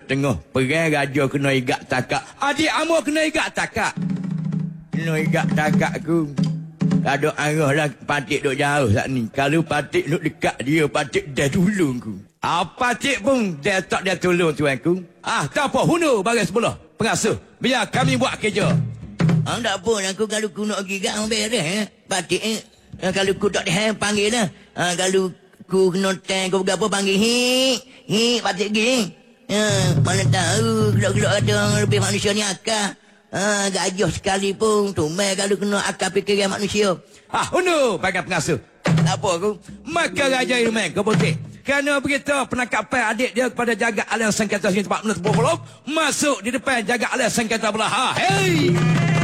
tengah perang raja kena igak takak. Adik amor kena igak takak. Kena igak takak ku. Ada arah lah patik duk jauh saat ni. Kalau patik duk dekat dia, patik dah tolong ku. Patik pun dia tak dia tolong tuanku. Tak apa, hundur baris sebelah. Pengasuh, biar kami buat kerja. Tak apa, aku kalau ku nak pergi kat orang beres, patik kalau ku tak dia panggil lah. Kalau ku kena tank, ku berapa panggil, hik, patik pergi. Mana tahu, gelak-gelak ada orang lebih manusia ni akal. Gajah sekali pun, tumai kalau kena akal fikiran manusia. Hundur, bagai pengasuh. Tak apa aku. Maka Raja Irman kau putih. Kerana berita penangkapan adik dia kepada jaga alam sengketa sini tempat menutup masuk di depan jaga alam sengketa belah. Hei!